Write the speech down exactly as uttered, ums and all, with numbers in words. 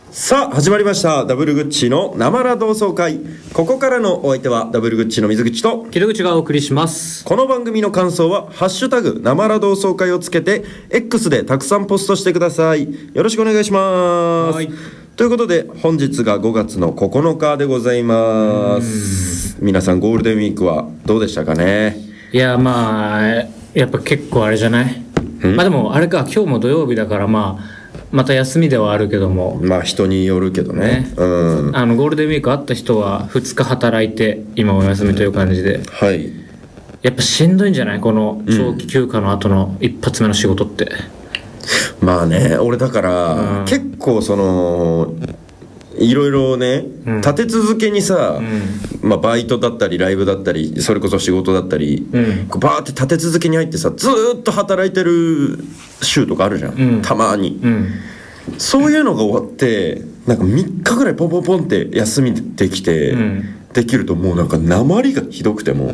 さあ始まりましたダブルグッチのなまら同窓会。ここからのお相手はダブルグッチの水口と木戸口がお送りします。 この番組の感想はハッシュタグなまら同窓会をつけて X でたくさんポストしてください。よろしくお願いします。 はい。 ということで本日がごがつのここのかでございます。皆さんゴールデンウィークはどうでしたかね。 いやまあやっぱ結構あれじゃない。まあでもあれか、今日も土曜日だからまあまた休みではあるけども、 まあ人によるけどね。 ね、 うん。 あのゴールデンウィークあった人はふつか働いて今お休みという感じで、 はい。 やっぱしんどいんじゃない、この長期休暇の後の一発目の仕事って。 まあね、俺だから、 うん結構そのいろいろね、 うん立て続けにさ、 うんまあ、バイトだったりライブだったりそれこそ仕事だったり、 うんこうバーって立て続けに入ってさ、ずーっと働いてる週とかあるじゃん、 うんたまに、 うんそういうのが終わってなんかみっかぐらいポンポンポンって休みできて、 うんできるともうなんか訛りがひどくても